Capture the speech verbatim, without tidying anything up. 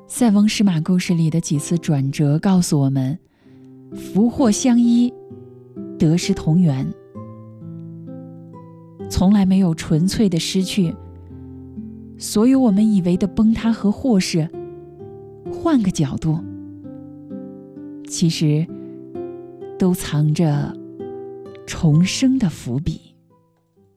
塞翁失马故事里的几次转折告诉我们，福祸相依，得失同源，从来没有纯粹的失去。所有我们以为的崩塌和祸事，换个角度，其实都藏着重生的伏笔。